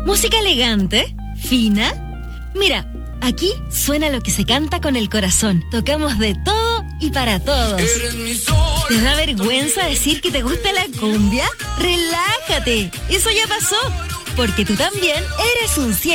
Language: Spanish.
Música elegante, fina. Mira, aquí suena lo que se canta con el corazón. Tocamos de todo y para todos. ¿Te da vergüenza decir que te gusta la cumbia? ¡Relájate! Eso ya pasó, porque tú también eres un 100.